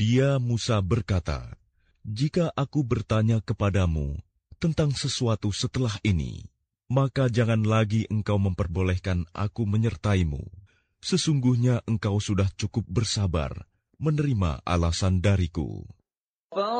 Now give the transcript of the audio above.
Dia Musa berkata, "Jika aku bertanya kepadamu tentang sesuatu setelah ini, maka jangan lagi engkau memperbolehkan aku menyertaimu. Sesungguhnya engkau sudah cukup bersabar menerima alasan dariku."